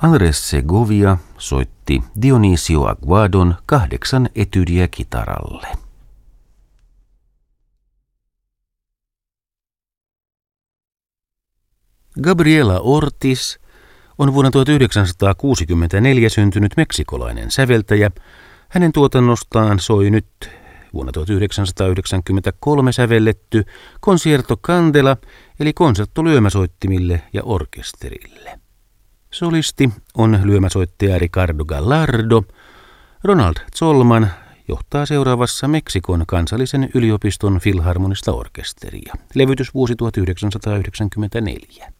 Andrés Segovia soitti Dionisio Aguadon 8 etydiä kitaralle. Gabriela Ortiz on vuonna 1964 syntynyt meksikolainen säveltäjä. Hänen tuotannostaan soi nyt vuonna 1993 sävelletty Concierto Candela eli konsertto lyömäsoittimille ja orkesterille. Solisti on lyömäsoittaja Ricardo Gallardo. Ronald Zolman johtaa seuraavassa Meksikon kansallisen yliopiston filharmonista orkesteria. Levytys vuosi 1994.